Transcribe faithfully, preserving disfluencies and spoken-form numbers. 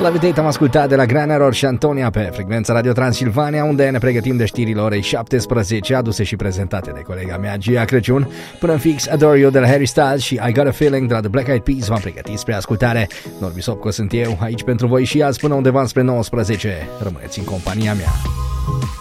Levitate am ascultat de la Grand Error și Antonia pe frecvența Radio Transilvania, unde ne pregătim de știrile orei șaptesprezece, aduse și prezentate de colega mea Gia Crăciun. Până în fix, Adore You de la Harry Styles și I Got a Feeling de la The Black Eyed Peas v-am pregătit spre ascultare. Norbi Sopco sunt eu, aici pentru voi și azi până undeva spre nouăsprezece. Rămâneți în compania mea.